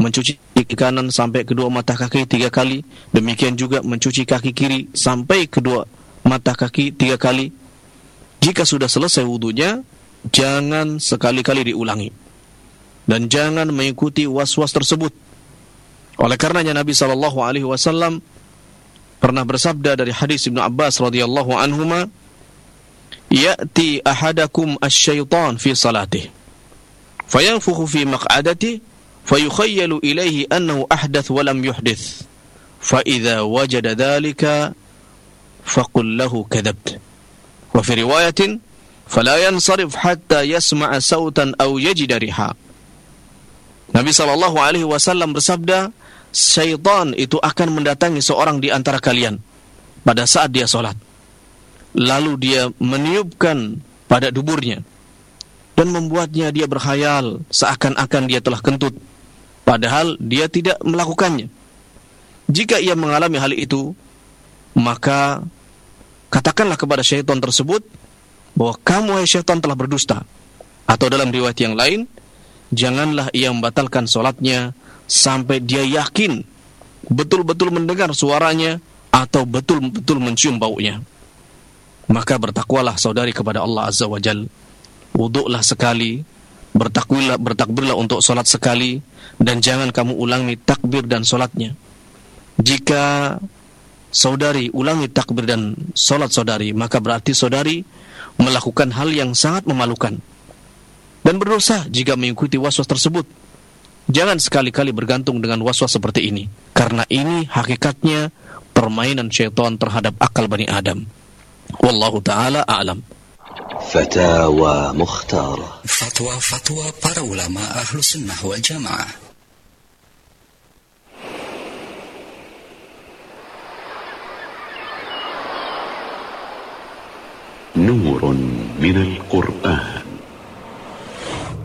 mencuci kaki kanan sampai kedua mata kaki 3 kali, demikian juga mencuci kaki kiri sampai kedua mata kaki 3 kali. Jika sudah selesai wudunya, jangan sekali-kali diulangi dan jangan mengikuti was-was tersebut. Oleh karenanya Nabi SAW pernah bersabda dari hadis Ibnu Abbas radhiyallahu anhuma, "Ya'ti ahadakum asy-syaitan fi salatih, fayanfukhu fi maq'adatihi, fayukhayyalu ilayhi annahu ahdath wa lam yuhdith. Fa idza wajada dhalika faqul lahu kadhabta." Wa fi riwayatin, "Fala yansarif hatta yasma'a sautan aw yajida riha." Nabi SAW bersabda, syaitan itu akan mendatangi seorang di antara kalian pada saat dia sholat. Lalu dia meniupkan pada duburnya dan membuatnya dia berkhayal seakan-akan dia telah kentut, padahal dia tidak melakukannya. Jika ia mengalami hal itu, maka katakanlah kepada syaitan tersebut bahwa kamu, hai syaitan, telah berdusta. Atau dalam riwayat yang lain, janganlah ia membatalkan sholatnya sampai dia yakin betul-betul mendengar suaranya atau betul-betul mencium baunya. Maka bertakwalah saudari kepada Allah Azza wa Jalla. Wuduklah sekali, bertakbirlah untuk sholat sekali, dan jangan kamu ulangi takbir dan sholatnya. Jika saudari ulangi takbir dan sholat saudari, maka berarti saudari melakukan hal yang sangat memalukan dan berdosa jika mengikuti waswas tersebut. Jangan sekali-kali bergantung dengan waswas seperti ini, karena ini hakikatnya permainan syaitan terhadap akal Bani Adam. Wallahu ta'ala a'lam. Fatawa Mukhtara. Fatwa para ulama ahlu sunnah wal jamaah. نور من القرآن.